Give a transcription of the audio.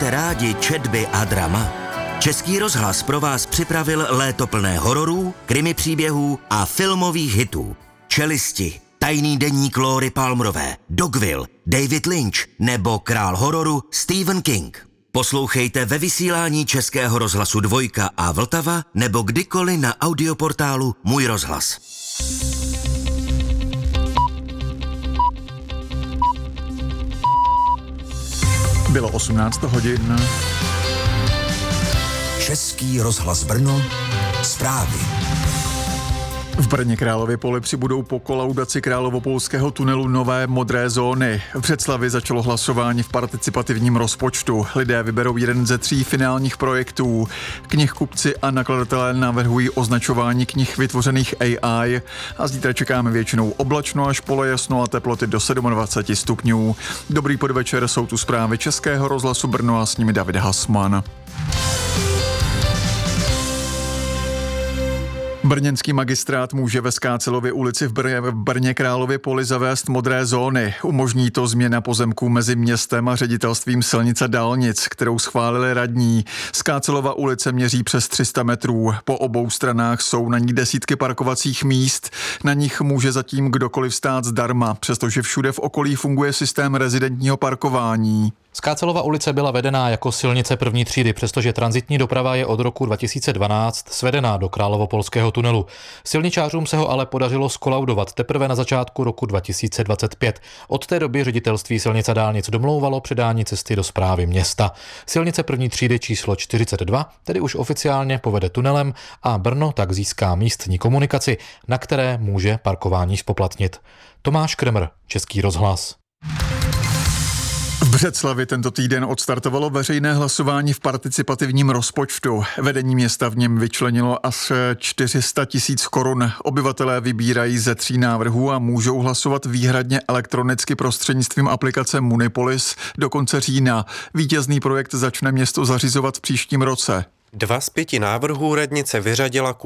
Máte rádi četby a drama? Český rozhlas pro vás připravil léto plné hororů, krimi příběhů a filmových hitů. Čelisti, Tajný deník Lóry Palmerové, Dogville, David Lynch nebo král hororu Stephen King. Poslouchejte ve vysílání Českého rozhlasu Dvojka a Vltava nebo kdykoliv na audioportálu Můj rozhlas. Bylo 18 hodin. Český rozhlas Brno, zprávy. V Brně Králově Poli přibudou po kolaudaci královopolského tunelu nové modré zóny. V Břeclavi začalo hlasování v participativním rozpočtu. Lidé vyberou jeden ze 3 finálních projektů. Knihkupci a nakladatelé navrhují označování knih vytvořených AI a zítra čekáme většinou oblačno až polojasno a teploty do 27 stupňů. Dobrý podvečer, jsou tu zprávy Českého rozhlasu Brno a s nimi David Hasman. Brněnský magistrát může ve Skácelově ulici v Brně Králově Poli zavést modré zóny. Umožní to změna pozemků mezi městem a ředitelstvím silnic a dálnic, kterou schválili radní. Skácelova ulice měří přes 300 metrů. Po obou stranách jsou na ní desítky parkovacích míst. Na nich může zatím kdokoliv stát zdarma, přestože všude v okolí funguje systém rezidentního parkování. Skácelova ulice byla vedená jako silnice první třídy, přestože tranzitní doprava je od roku 2012 svedená do Královopolského tunelu. Silničářům se ho ale podařilo skolaudovat teprve na začátku roku 2025. Od té doby ředitelství silnic a dálnic domlouvalo předání cesty do správy města. Silnice první třídy číslo 42 tedy už oficiálně povede tunelem a Brno tak získá místní komunikaci, na které může parkování zpoplatnit. Tomáš Kremr, Český rozhlas. V Břeclavi tento týden odstartovalo veřejné hlasování v participativním rozpočtu. Vedení města v něm vyčlenilo až 400 000 korun. Obyvatelé vybírají ze 3 návrhů a můžou hlasovat výhradně elektronicky prostřednictvím aplikace Munipolis do konce října. Vítězný projekt začne město zařizovat v příštím roce. 2 z 5 návrhů radnice vyřadila